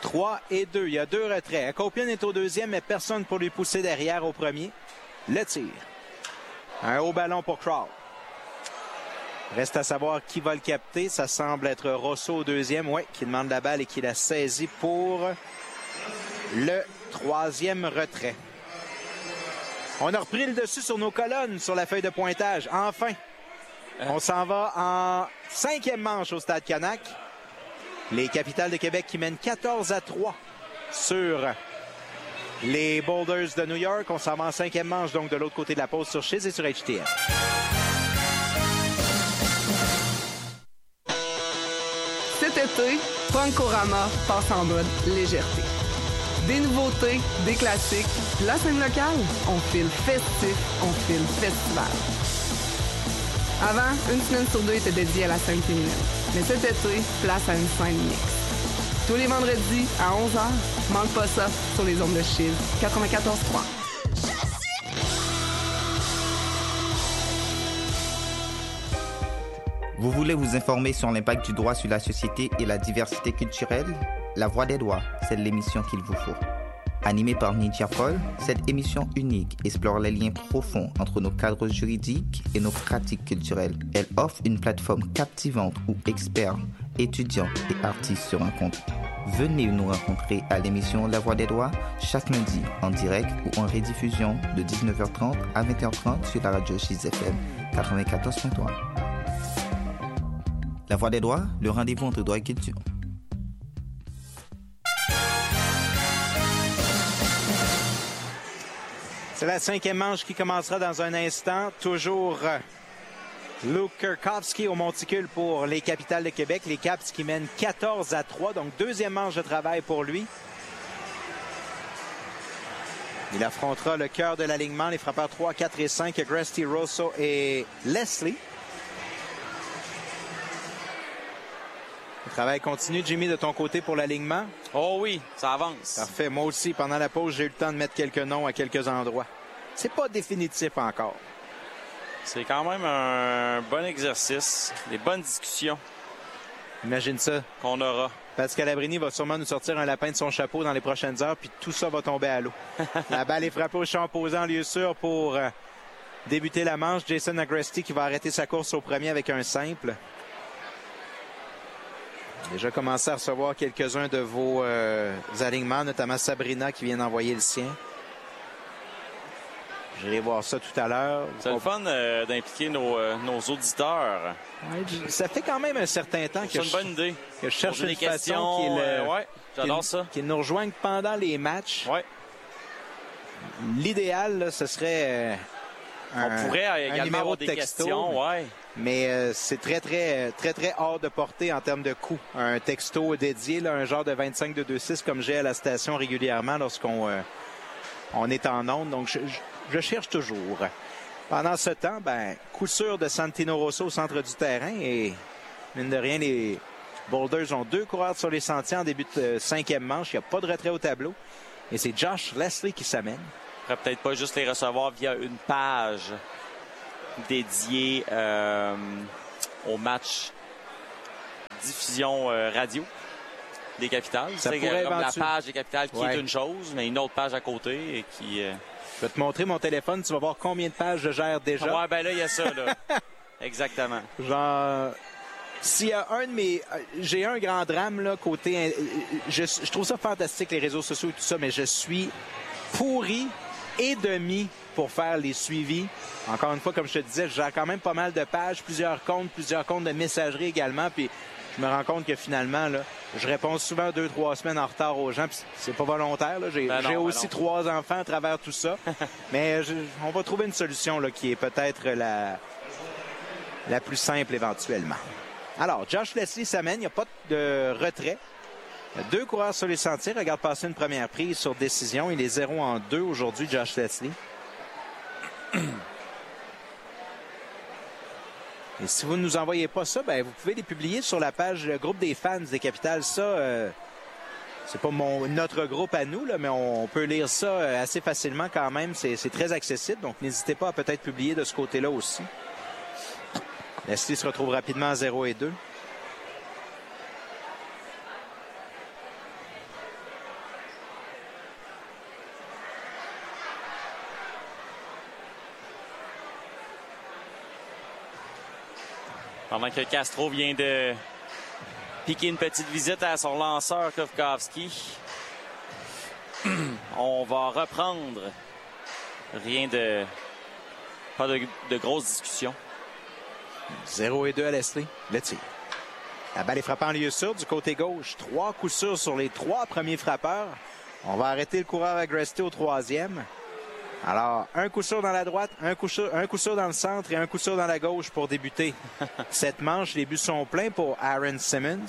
3 et 2. Il y a 2 retraits. Akopian est au deuxième, mais personne pour lui pousser derrière au premier. Le tir. Un haut ballon pour Kroll. Reste à savoir qui va le capter. Ça semble être Rosso au deuxième, oui, qui demande la balle et qui la saisit pour le 3e retrait. On a repris le dessus sur nos colonnes, sur la feuille de pointage. Enfin, on s'en va en 5e manche au Stade Canac. Les Capitals de Québec qui mènent 14-3 sur les Boulders de New York. On s'en va en 5e manche, donc de l'autre côté de la pause sur Chiz et sur HTM. Cet été, Punkorama passe en mode légèreté. Des nouveautés, des classiques, la scène locale, on file festif, on file festival. Avant, une semaine sur 2 était dédiée à la scène féminine. Mais cet été, place à une scène mixte. Tous les vendredis à 11h, manque pas ça sur les ondes de Chiz 94.3. Vous voulez vous informer sur l'impact du droit sur la société et la diversité culturelle? La Voix des droits, c'est l'émission qu'il vous faut. Animée par Nidia Paul, cette émission unique explore les liens profonds entre nos cadres juridiques et nos pratiques culturelles. Elle offre une plateforme captivante où experts, étudiants et artistes se rencontrent. Venez nous rencontrer à l'émission La Voix des droits chaque lundi en direct ou en rediffusion de 19h30 à 20h30 sur la radio Chiz FM 94.3. La Voix des droits, le rendez-vous entre droit et culture. C'est la 5e manche qui commencera dans un instant. Toujours Luke Kurkowski au monticule pour les Capitals de Québec. Les Caps qui mènent 14-3. Donc, 2e manche de travail pour lui. Il affrontera le cœur de l'alignement, les frappeurs 3, 4 et 5, Gresty, Rosso et Leslie. Le travail continue, Jimmy, de ton côté pour l'alignement? Oh oui, ça avance. Parfait. Moi aussi, pendant la pause, j'ai eu le temps de mettre quelques noms à quelques endroits. C'est pas définitif encore. C'est quand même un bon exercice. Des bonnes discussions. Imagine ça. Qu'on aura. Pascal Abrini va sûrement nous sortir un lapin de son chapeau dans les prochaines heures, puis tout ça va tomber à l'eau. La balle est frappée au champ opposant en lieu sûr pour débuter la manche. Jason Agresti qui va arrêter sa course au premier avec un simple. Déjà commencé à recevoir quelques-uns de vos alignements, notamment Sabrina qui vient d'envoyer le sien. J'irai voir ça tout à l'heure. C'est le fun d'impliquer nos auditeurs. Ouais, ça fait quand même un certain temps que c'est une bonne idée. Que je cherche une façon qu'ils j'adore ça. Qu'ils nous rejoignent pendant les matchs. Ouais. L'idéal, là, ce serait on pourrait également avoir des questions. Ouais. Mais c'est très hors de portée en termes de coût. Un texto dédié, là, un genre de 25 de 2.6 comme j'ai à la station régulièrement lorsqu'on on est en onde. Donc, je cherche toujours. Pendant ce temps, coup sûr de Santino Rosso au centre du terrain. Et mine de rien, les Boulders ont 2 coureurs sur les sentiers en début de 5e manche. Il n'y a pas de retrait au tableau. Et c'est Josh Leslie qui s'amène. On pourrait peut-être pas juste les recevoir via une page dédiée au match diffusion radio des Capitals. Ça c'est pourrait comme la page des Capitals qui est une chose, mais une autre page à côté et qui... Je vais te montrer mon téléphone, tu vas voir combien de pages je gère déjà. Ouais, ben là, il y a ça, là. Exactement. Genre, s'il y a un de mes... J'ai un grand drame, là, côté... Je trouve ça fantastique, les réseaux sociaux et tout ça, mais je suis pourri et demi pour faire les suivis. Encore une fois, comme je te disais, je gère quand même pas mal de pages, plusieurs comptes de messagerie également, puis je me rends compte que finalement, là, je réponds souvent 2-3 semaines en retard aux gens, puis c'est pas volontaire. Là. J'ai aussi 3 enfants à travers tout ça. Mais on va trouver une solution là, qui est peut-être la plus simple éventuellement. Alors, Josh Leslie s'amène, il n'y a pas de retrait. Il y a 2 coureurs sur les sentiers. Regarde passer une première prise sur décision. Il est 0-2 aujourd'hui, Josh Leslie. Et si vous ne nous envoyez pas ça, vous pouvez les publier sur la page groupe des fans des Capitals. Ça, c'est pas notre groupe à nous, là, mais on peut lire ça assez facilement quand même. C'est très accessible, donc n'hésitez pas à peut-être publier de ce côté-là aussi. Leslie se retrouve rapidement à 0-2. Pendant que Castro vient de piquer une petite visite à son lanceur Kufkowski. On va reprendre. Pas de grosses discussions. 0-2 à Leslie. Le tir. La balle est frappée en lieu sûr du côté gauche. 3 coups sûrs sur les 3 premiers frappeurs. On va arrêter le coureur Agresti au 3e. Alors, un coup sûr dans la droite, un coup sûr dans le centre et un coup sûr dans la gauche pour débuter cette manche. Les buts sont pleins pour Aaron Simmons.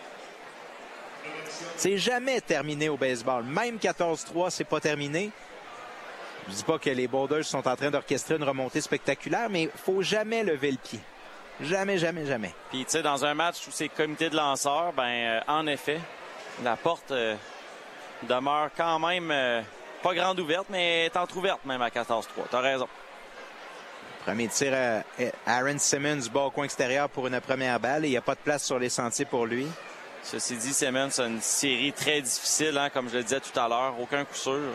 C'est jamais terminé au baseball. Même 14-3, c'est pas terminé. Je dis pas que les Boulders sont en train d'orchestrer une remontée spectaculaire, mais il faut jamais lever le pied. Jamais, jamais, jamais. Puis, tu sais, dans un match où c'est comité de lanceurs, en effet, la porte demeure quand même pas grande ouverte, mais est entrouverte même à 14-3. T'as raison. Premier tir à Aaron Simmons, bas au coin extérieur pour une première balle. Il n'y a pas de place sur les sentiers pour lui. Ceci dit, Simmons a une série très difficile, hein, comme je le disais tout à l'heure. Aucun coup sûr.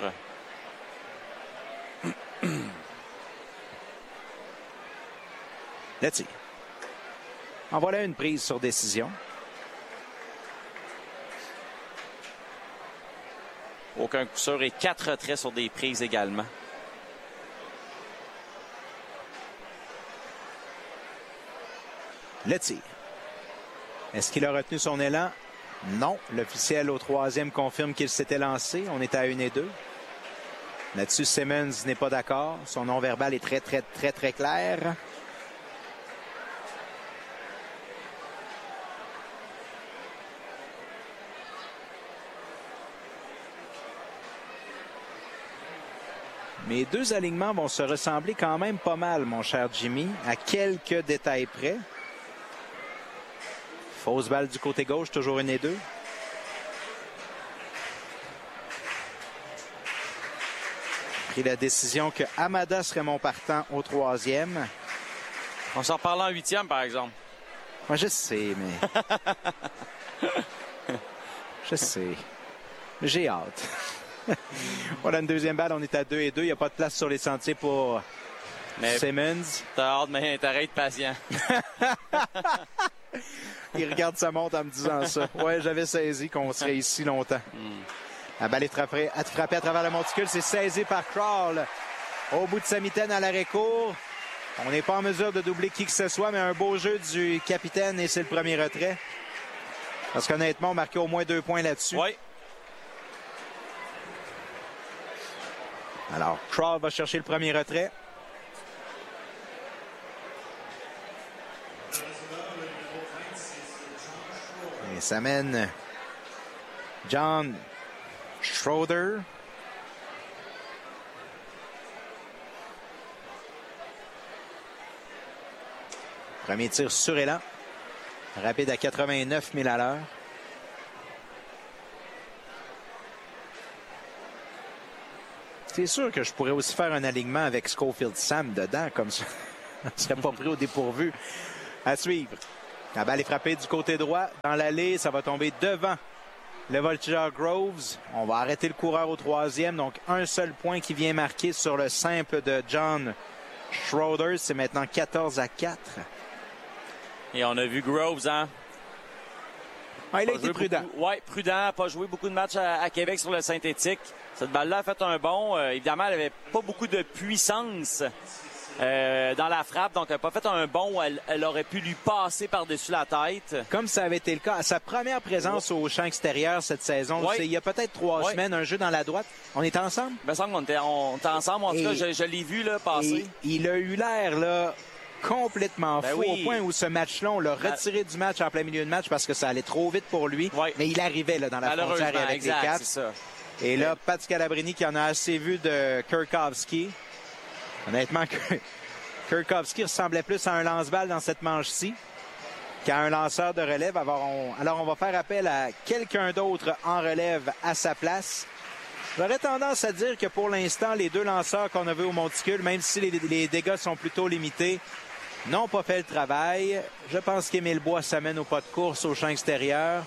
Le tir. En voilà une prise sur décision. Aucun coup sûr et 4 retraits sur des prises également. Le tir. Est-ce qu'il a retenu son élan? Non. L'officiel au 3e confirme qu'il s'était lancé. On est à 1-2. Là-dessus, Simmons n'est pas d'accord. Son non-verbal est très, très, très, très clair. Mes deux alignements vont se ressembler quand même pas mal, mon cher Jimmy, à quelques détails près. Fausse balle du côté gauche, toujours 1-2. Pris la décision que Hamada serait mon partant au 3e. On s'en reparle en 8e, par exemple. Moi, je sais, mais... je sais. J'ai hâte. Voilà une deuxième balle, on est à 2-2. Il n'y a pas de place sur les sentiers pour Simmons. T'as hâte, mais t'arrêtes patient. Il regarde sa montre en me disant ça. Ouais, j'avais saisi qu'on serait ici longtemps. La balle est frappée à travers le monticule. C'est saisi par Crawl. Au bout de sa mitaine à l'arrêt-court. On n'est pas en mesure de doubler qui que ce soit, mais un beau jeu du capitaine et c'est le premier retrait. Parce qu'honnêtement, on marquait au moins 2 points là-dessus. Oui. Alors, Crawl va chercher le premier retrait. Et ça mène John Schroeder. Premier tir sur élan. Rapide à 89 000 à l'heure. C'est sûr que je pourrais aussi faire un alignement avec Schofield Sam dedans, comme ça. On ne serait pas pris au dépourvu. À suivre. La balle est frappée du côté droit. Dans l'allée, ça va tomber devant le voltigeur Groves. On va arrêter le coureur au 3e. Donc, un seul point qui vient marquer sur le simple de John Schroeder. C'est maintenant 14-4. Et on a vu Groves, hein? Ah, il a été prudent. Oui, prudent. Pas joué beaucoup de matchs à Québec sur le synthétique. Cette balle-là a fait un bond. Évidemment, elle n'avait pas beaucoup de puissance dans la frappe. Donc, elle n'a pas fait un bond où elle aurait pu lui passer par-dessus la tête. Comme ça avait été le cas à sa première présence au champ extérieur cette saison. Il y a peut-être 3 semaines, un jeu dans la droite. On était ensemble? Il me semble qu'on était ensemble. En tout cas, je l'ai vu là, passer. Il a eu l'air là complètement fou au point où ce match-là, on l'a retiré du match en plein milieu de match parce que ça allait trop vite pour lui. Mais il arrivait là, dans la frontière avec les Caps. Et là, Pat Scalabrini qui en a assez vu de Kurkowski. Honnêtement, Kurkowski ressemblait plus à un lance-balle dans cette manche-ci qu'à un lanceur de relève. Alors, on va faire appel à quelqu'un d'autre en relève à sa place. J'aurais tendance à dire que pour l'instant, les 2 lanceurs qu'on a vus au monticule, même si les dégâts sont plutôt limités, n'ont pas fait le travail. Je pense qu'Émile Bois s'amène au pas de course au champ extérieur.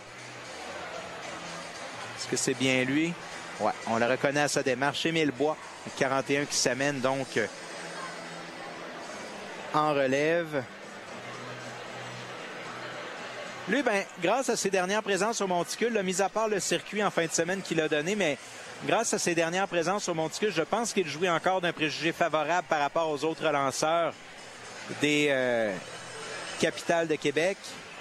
Est-ce que c'est bien lui? Ouais, on le reconnaît à sa démarche. Émile Bois, 41 qui s'amène donc en relève. Lui, grâce à ses dernières présences au Monticule, mis à part le circuit en fin de semaine qu'il a donné, mais grâce à ses dernières présences au Monticule, je pense qu'il jouit encore d'un préjugé favorable par rapport aux autres lanceurs des Capitales de Québec.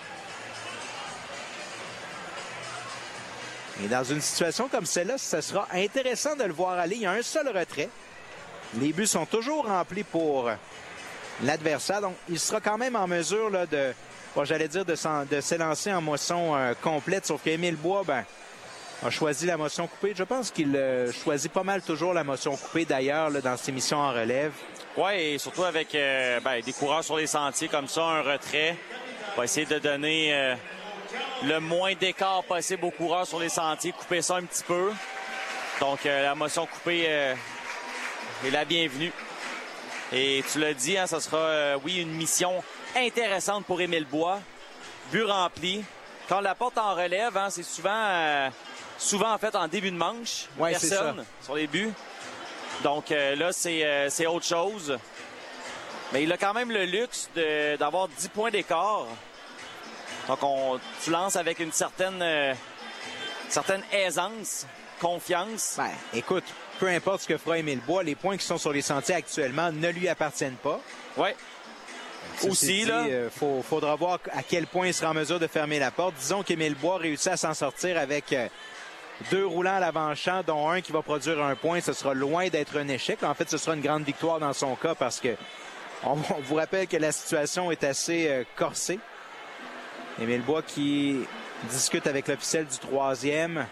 Et dans une situation comme celle-là, ce sera intéressant de le voir aller. Il y a un seul retrait. Les buts sont toujours remplis pour l'adversaire. Donc, il sera quand même en mesure là, de s'élancer en moisson complète. Sauf qu'Émile Bois a choisi la motion coupée. Je pense qu'il choisit pas mal toujours la motion coupée, d'ailleurs, dans ses missions en relève. Oui, et surtout avec des coureurs sur les sentiers comme ça, un retrait. On va essayer de donner le moins d'écart possible aux coureurs sur les sentiers, couper ça un petit peu. Donc, la motion coupée est la bienvenue. Et tu l'as dit, ça sera, une mission intéressante pour Émile Bois. But rempli. Quand on la porte en relève, c'est souvent en fait en début de manche. Ouais, personne sur les buts. Donc là, c'est autre chose. Mais il a quand même le luxe d'avoir 10 points d'écart. Donc tu lances avec une certaine aisance, confiance. Écoute, peu importe ce que fera Émile Bois, les points qui sont sur les sentiers actuellement ne lui appartiennent pas. Oui. Aussi, faudra voir à quel point il sera en mesure de fermer la porte. Disons qu'Émile Bois réussit à s'en sortir avec 2 roulants à l'avant-champ, dont un qui va produire un point. Ce sera loin d'être un échec. En fait, ce sera une grande victoire dans son cas parce que on vous rappelle que la situation est assez corsée. Émile Bois qui discute avec l'officiel du 3e.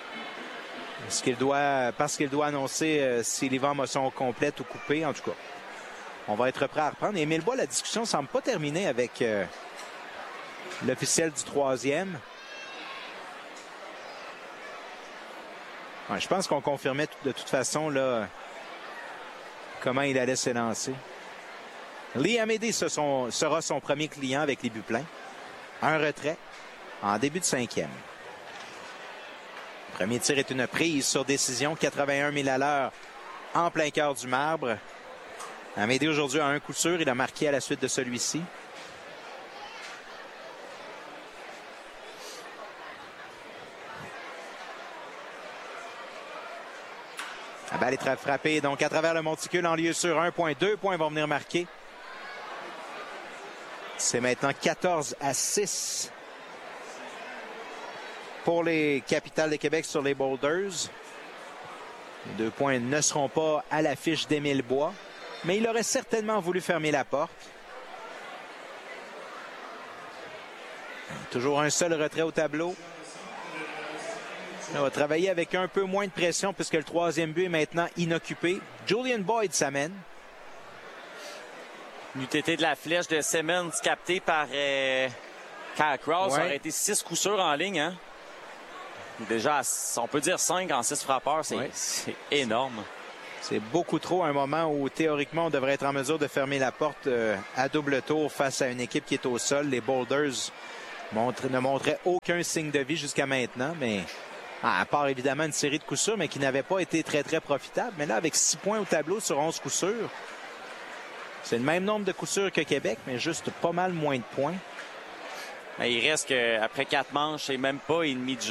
Parce qu'il doit annoncer s'il y va en motion complète ou coupée, en tout cas. On va être prêt à reprendre. Émile Bois, la discussion ne semble pas terminée avec l'officiel du 3e. Je pense qu'on confirmait de toute façon là, comment il allait s'élancer. Lee Amédée sera son premier client avec les buts pleins. Un retrait en début de 5e. Le premier tir est une prise sur décision, 81 000 à l'heure en plein cœur du marbre. Amédée aujourd'hui a un coup sûr, il a marqué à la suite de celui-ci. La balle est frappée donc à travers le monticule en lieu sûr. 1 point, 2 points vont venir marquer. C'est maintenant 14-6 pour les Capitales de Québec sur les Boulders. Les 2 points ne seront pas à l'affiche d'Émile Bois, mais il aurait certainement voulu fermer la porte. Toujours un seul retrait au tableau. On va travailler avec un peu moins de pression puisque le 3e but est maintenant inoccupé. Julian Boyd s'amène. L'UTT de la flèche de Simmons capté par Kyle Krause. Ça aurait été 6 coups sûrs en ligne. Déjà, on peut dire 5 en 6 frappeurs. C'est énorme. C'est beaucoup trop à un moment où, théoriquement, on devrait être en mesure de fermer la porte à double tour face à une équipe qui est au sol. Les Boulders ne montraient aucun signe de vie jusqu'à maintenant, mais à part évidemment une série de coups sûrs, mais qui n'avait pas été très, très profitable. Mais là, avec 6 points au tableau sur 11 coups sûrs, c'est le même nombre de coups sûrs que Québec, mais juste pas mal moins de points. Mais il reste qu'après 4 manches, c'est même pas et demi de jeu.